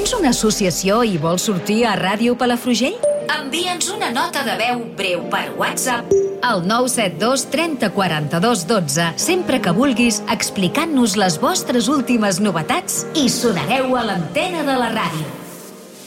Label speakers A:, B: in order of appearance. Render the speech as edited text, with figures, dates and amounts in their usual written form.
A: Tens una associació i vols sortir a Ràdio Palafrugell? Envia'ns una nota de veu breu per WhatsApp al 972 30 42 12, sempre que vulguis, explicant-nos les vostres últimes novetats i sonareu a l'antena de la ràdio.